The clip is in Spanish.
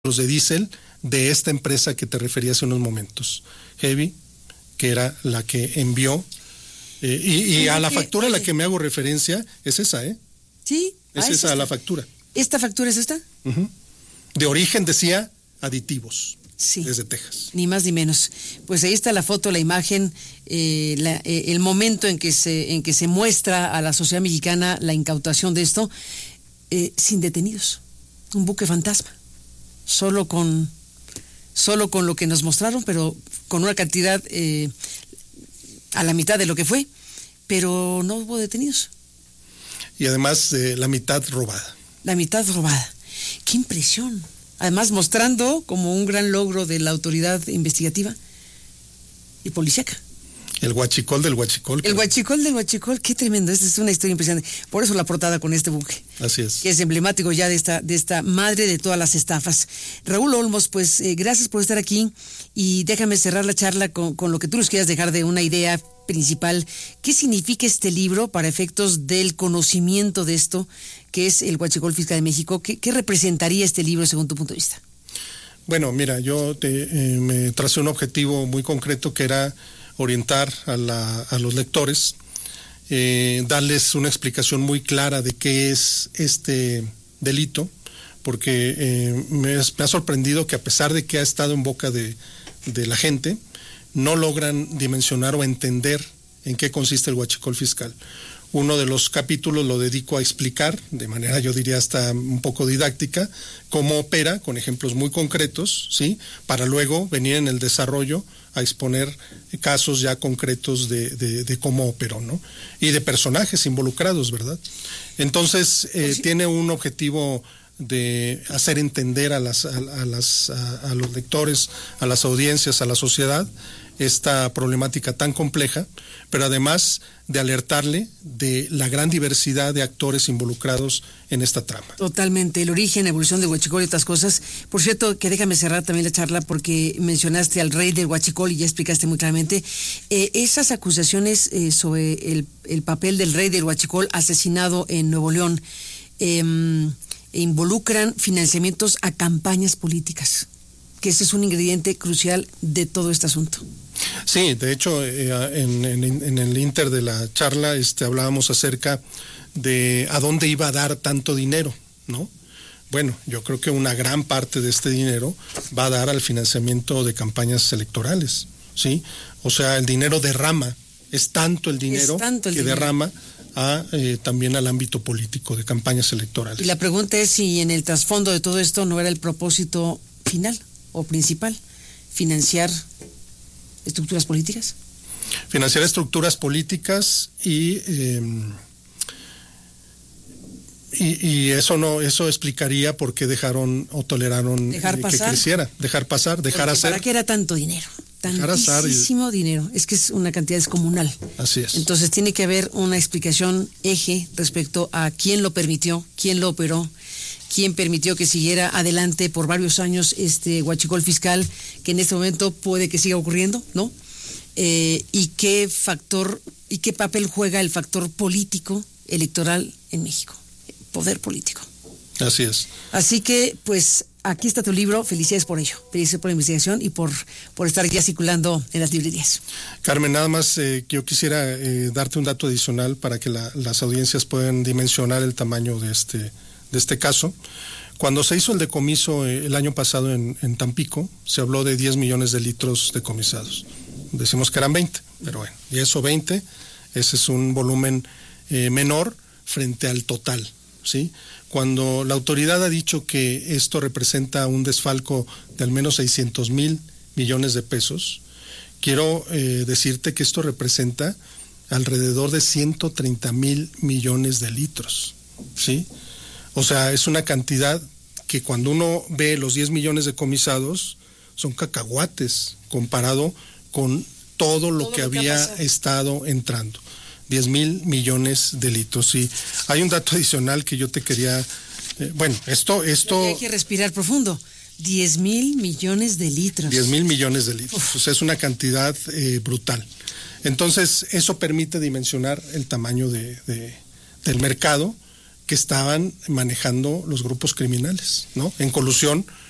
de diésel de esta empresa que te refería hace unos momentos, Heavy, que era la que envió, y a la factura a la que me hago referencia es esa, Sí. Es esa la factura. ¿Esta factura es esta? Uh-huh. De origen decía aditivos. Sí. Desde Texas. Ni más ni menos. Pues ahí está la foto, la imagen, el momento en que se muestra a la sociedad mexicana la incautación de esto, sin detenidos. Un buque fantasma. Solo con lo que nos mostraron, pero con una cantidad a la mitad de lo que fue, pero no hubo detenidos. Y además la mitad robada. La mitad robada. ¡Qué impresión! Además mostrando como un gran logro de la autoridad investigativa y policíaca. El huachicol del huachicol. El huachicol del huachicol, qué tremendo, esta es una historia impresionante. Por eso la portada con este buque. Así es. Que es emblemático ya de esta madre de todas las estafas. Raúl Olmos, pues gracias por estar aquí y déjame cerrar la charla con lo que tú nos quieras dejar de una idea principal. ¿Qué significa este libro para efectos del conocimiento de esto, que es el Huachicol Fiscal de México? ¿Qué representaría este libro según tu punto de vista? Bueno, mira, yo me tracé un objetivo muy concreto que era orientar a los lectores, darles una explicación muy clara de qué es este delito, porque me ha sorprendido que a pesar de que ha estado en boca de la gente, no logran dimensionar o entender en qué consiste el huachicol fiscal. Uno de los capítulos lo dedico a explicar, de manera yo diría hasta un poco didáctica, cómo opera, con ejemplos muy concretos, ¿sí? Para luego venir en el desarrollo a exponer casos ya concretos de cómo operó, ¿no? Y de personajes involucrados, ¿verdad? Entonces, sí. Tiene un objetivo de hacer entender a los lectores, a las audiencias, a la sociedad, esta problemática tan compleja, pero además de alertarle de la gran diversidad de actores involucrados en esta trama. Totalmente, el origen, evolución del huachicol y otras cosas. Por cierto, que déjame cerrar también la charla porque mencionaste al rey del huachicol y ya explicaste muy claramente. Esas acusaciones sobre el papel del rey del huachicol asesinado en Nuevo León involucran financiamientos a campañas políticas, que ese es un ingrediente crucial de todo este asunto. Sí, de hecho, en el inter de la charla hablábamos acerca de a dónde iba a dar tanto dinero, ¿no? Bueno, yo creo que una gran parte de este dinero va a dar al financiamiento de campañas electorales, ¿sí? O sea, el dinero derrama, es tanto el dinero que derrama también al ámbito político de campañas electorales. Y la pregunta es si en el trasfondo de todo esto no era el propósito final o principal, financiar estructuras políticas. Financiar estructuras políticas y eso explicaría por qué dejaron o toleraron que creciera, dejar pasar, dejar hacer. ¿Para qué era tanto dinero? Tantísimo dinero, es que es una cantidad descomunal. Así es. Entonces tiene que haber una explicación eje respecto a quién lo permitió, quién lo operó, quién permitió que siguiera adelante por varios años este huachicol fiscal, que en este momento puede que siga ocurriendo, ¿no? Y qué papel juega el factor político electoral en México, poder político. Así es. Así que, pues, aquí está tu libro, felicidades por ello, felicidades por la investigación y por estar ya circulando en las librerías. Carmen, nada más que yo quisiera darte un dato adicional para que las audiencias puedan dimensionar el tamaño de este caso. Cuando se hizo el decomiso el año pasado en Tampico, se habló de 10 millones de litros decomisados. Decimos que eran 20, pero bueno, y eso 20, ese es un volumen menor frente al total, ¿sí? Cuando la autoridad ha dicho que esto representa un desfalco de al menos 600,000 millones de pesos, quiero decirte que esto representa alrededor de 130,000 millones de litros, ¿sí? O sea, es una cantidad que cuando uno ve los 10 millones decomisados, son cacahuates comparado con todo lo que había estado entrando. 10,000 millones de litros. Y hay un dato adicional que yo te quería... esto... Hay que respirar profundo. 10,000 millones de litros. 10,000 millones de litros. O sea, es una cantidad brutal. Entonces, eso permite dimensionar el tamaño del mercado que estaban manejando los grupos criminales, ¿no? En colusión